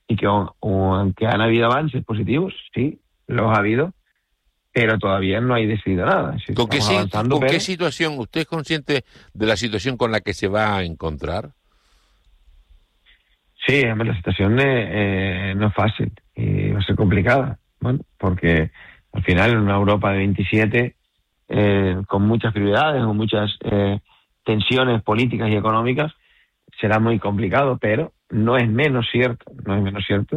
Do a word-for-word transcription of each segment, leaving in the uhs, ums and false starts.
y que o, o, aunque han habido avances positivos, sí, los ha habido, pero todavía no hay decidido nada. Sí, ¿Con, qué, avanzando, ¿Con pero... qué situación, usted es consciente de la situación con la que se va a encontrar? Sí, la situación eh, eh, no es fácil y va a ser complicada, bueno, porque al final en una Europa de veintisiete, eh, con muchas prioridades, con muchas eh, tensiones políticas y económicas, será muy complicado, pero no es menos cierto, no es menos cierto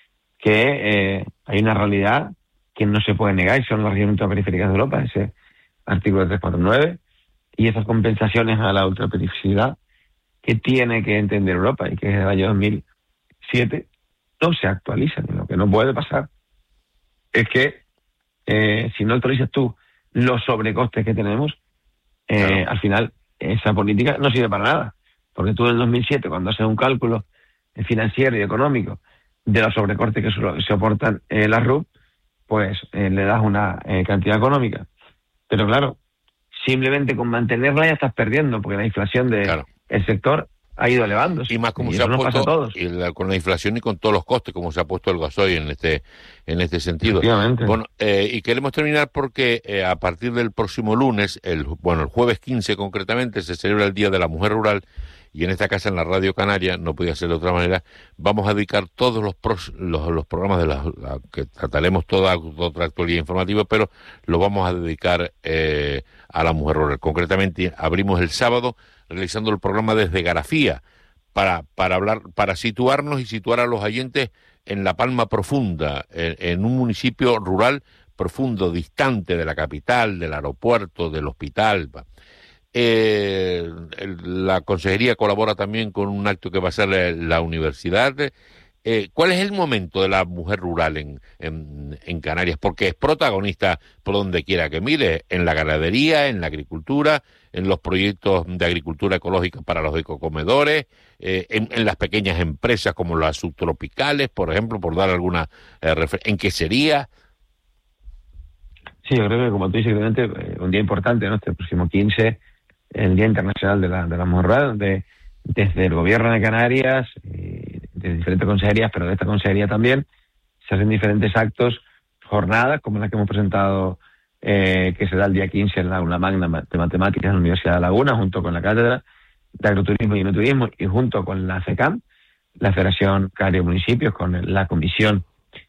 que eh, hay una realidad que no se puede negar, y son las regiones ultraperiféricas de Europa, ese artículo trescientos cuarenta y nueve, y esas compensaciones a la ultraperifericidad que tiene que entender Europa y que desde el año dos mil siete no se actualizan. Lo que no puede pasar es que eh, si no actualizas tú los sobrecostes que tenemos, eh, claro, al final esa política no sirve para nada, porque tú en el dos mil siete, cuando haces un cálculo financiero y económico de los sobrecostes que soportan eh, las R U P, pues eh, le das una eh, cantidad económica, pero claro, simplemente con mantenerla ya estás perdiendo, porque la inflación del Claro. sector ha ido elevándose. Y más como y se eso ha nos puesto pasa a todos. y la, con la inflación y con todos los costes, como se ha puesto el gasoil en este en este sentido. Efectivamente. Bueno, eh, y queremos terminar porque eh, a partir del próximo lunes, el bueno, el jueves quince concretamente, se celebra el Día de la Mujer Rural, y en esta casa, en la Radio Canaria, no podía ser de otra manera, vamos a dedicar todos los pros, los, los programas de la, la que trataremos toda otra actualidad informativa, pero los vamos a dedicar eh, a la mujer rural. Concretamente, abrimos el sábado realizando el programa desde Garafía, para para hablar, para situarnos y situar a los oyentes en la Palma Profunda, en, en un municipio rural profundo, distante de la capital, del aeropuerto, del hospital. Eh, el, la consejería colabora también con un acto que va a ser la, la universidad. Eh, ¿Cuál es el momento de la mujer rural en, en, en Canarias? Porque es protagonista por donde quiera que mire, en la ganadería, en la agricultura, en los proyectos de agricultura ecológica para los ecocomedores, eh, en, en las pequeñas empresas como las subtropicales, por ejemplo, por dar alguna eh, referencia. ¿En qué sería? Sí, yo creo que, como tú dices, realmente un día importante, ¿no? Este próximo quince, el Día Internacional de la, de la Mujer Rural, donde desde el Gobierno de Canarias, eh, de diferentes consejerías, pero de esta consejería también, se hacen diferentes actos, jornadas, como la que hemos presentado, eh, que se da el día quince en la aula magna de matemáticas en la Universidad de Laguna, junto con la Cátedra de Agroturismo y Enoturismo, y junto con la FECAM, la Federación Canaria de Municipios, con la Comisión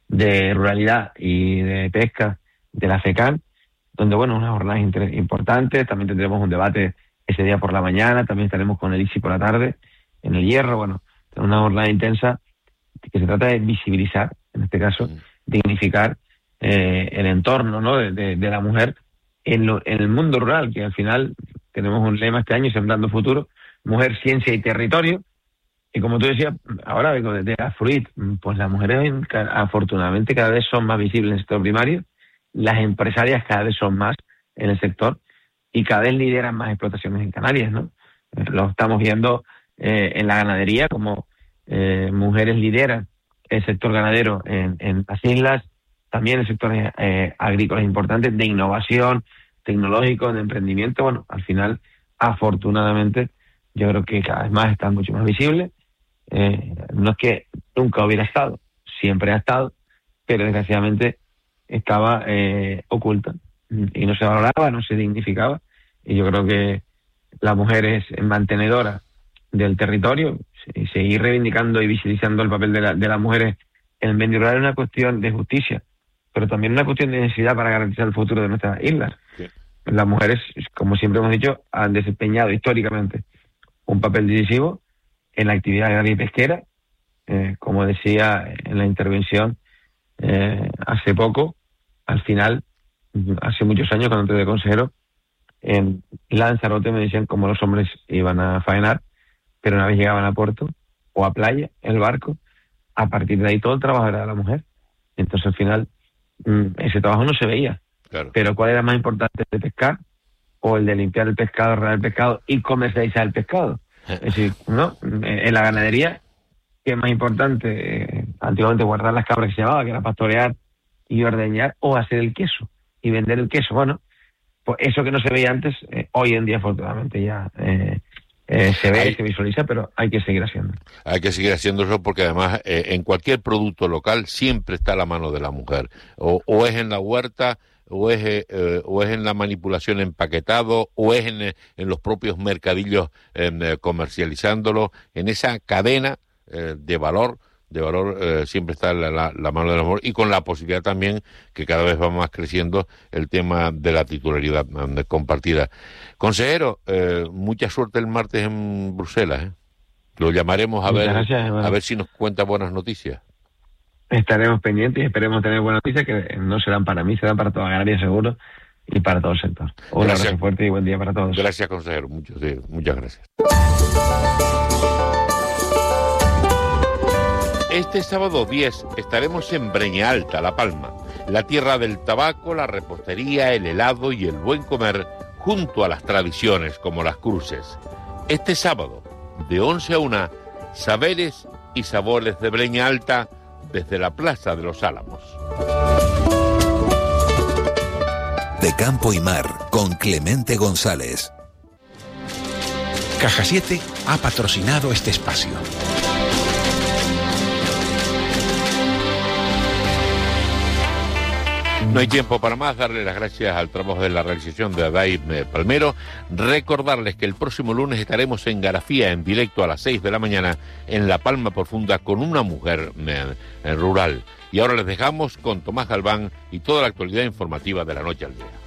de Ruralidad y de Pesca de la FECAM, donde, bueno, unas jornadas importantes. También tendremos un debate ese día por la mañana, también estaremos con el I C I por la tarde, en el Hierro. Bueno, una jornada intensa que se trata de visibilizar, en este caso, dignificar eh, el entorno, ¿no?, de, de, de la mujer en, lo, en el mundo rural, que al final tenemos un lema este año, Sembrando Futuro, mujer, ciencia y territorio. Y como tú decías, ahora de, de la Fruit, pues las mujeres afortunadamente cada vez son más visibles en el sector primario, las empresarias cada vez son más en el sector y cada vez lideran más explotaciones en Canarias, ¿no? Eh, lo estamos viendo eh, en la ganadería, como eh, mujeres lideran el sector ganadero en, en las islas, también en sectores eh, agrícolas importantes, de innovación, tecnológico, de emprendimiento. Bueno, al final, afortunadamente, yo creo que cada vez más están mucho más visibles. Eh, no es que nunca hubiera estado, siempre ha estado, pero desgraciadamente estaba eh, oculta y no se valoraba, no se dignificaba. Y yo creo que la mujer es mantenedora del territorio, y seguir reivindicando y visibilizando el papel de, la, de las mujeres en el medio rural es una cuestión de justicia, pero también una cuestión de necesidad para garantizar el futuro de nuestras islas. Sí. Las mujeres, como siempre hemos dicho, han desempeñado históricamente un papel decisivo en la actividad agraria y pesquera. Eh, como decía en la intervención eh, hace poco, al final, hace muchos años, cuando entré de consejero, en Lanzarote me decían cómo los hombres iban a faenar, pero una vez llegaban a puerto o a playa, el barco, a partir de ahí todo el trabajo era de la mujer. Entonces al final ese trabajo no se veía. Claro. Pero ¿cuál era más importante, el de pescar o el de limpiar el pescado, arreglar el pescado y comercializar el pescado? Es decir, ¿no? En la ganadería, ¿qué es más importante? Antiguamente guardar las cabras, que se llamaba, que era pastorear y ordeñar, o hacer el queso y vender el queso. Bueno, pues eso que no se veía antes, eh, hoy en día afortunadamente ya eh, eh, se ve, hay, se visualiza, pero hay que seguir haciendo. Hay que seguir haciendo eso porque además eh, en cualquier producto local siempre está la mano de la mujer. O, o es en la huerta, o es, eh, o es en la manipulación empaquetado, o es en, en los propios mercadillos eh, comercializándolo. En esa cadena eh, de valor, de valor eh, siempre está la, la, la mano del amor, y con la posibilidad también que cada vez va más creciendo el tema de la titularidad eh, compartida. Consejero, eh, mucha suerte el martes en Bruselas, ¿eh? Lo llamaremos a ver, gracias, bueno. a ver si nos cuenta buenas noticias. Estaremos pendientes y esperemos tener buenas noticias que no serán para mí, serán para toda Canarias seguro y para todo el sector. Un gracias. abrazo fuerte y buen día para todos. Gracias, consejero. Muchas, sí, muchas gracias. Este sábado diez estaremos en Breña Alta, La Palma, la tierra del tabaco, la repostería, el helado y el buen comer, junto a las tradiciones como las cruces. Este sábado, de once a una, saberes y sabores de Breña Alta desde la Plaza de los Álamos. De Campo y Mar, con Clemente González. Caja siete ha patrocinado este espacio. No hay tiempo para más. Darle las gracias al trabajo de la realización de Adai Palmero. Recordarles que el próximo lunes estaremos en Garafía, en directo a las seis de la mañana, en La Palma Profunda, con una mujer eh, rural. Y ahora les dejamos con Tomás Galván y toda la actualidad informativa de la noche al día.